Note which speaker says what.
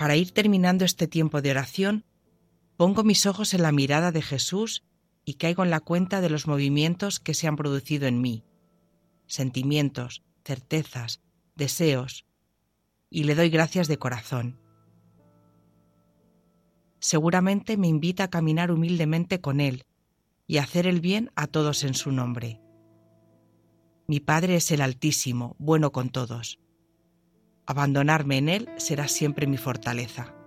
Speaker 1: Para ir terminando este tiempo de oración, pongo mis ojos en la mirada de Jesús y caigo en la cuenta de los movimientos que se han producido en mí, sentimientos, certezas, deseos, y le doy gracias de corazón. Seguramente me invita a caminar humildemente con Él y a hacer el bien a todos en su nombre. Mi Padre es el Altísimo, bueno con todos. Abandonarme en Él será siempre mi fortaleza.